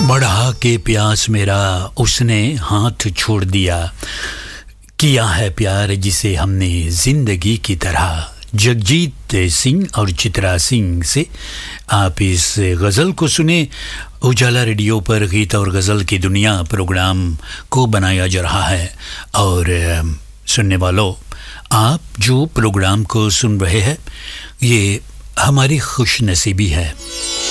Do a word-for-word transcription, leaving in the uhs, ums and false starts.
बढ़ा के प्यास मेरा उसने हाथ छोड़ दिया, किया है प्यार जिसे हमने जिंदगी की तरह। जगजीत सिंह और चित्रा सिंह से आप इस गज़ल को सुने। उजाला रेडियो पर गीत और गज़ल की दुनिया प्रोग्राम को बनाया जा रहा है और सुनने वालों, आप जो प्रोग्राम को सुन रहे हैं ये हमारी खुशनसीबी है।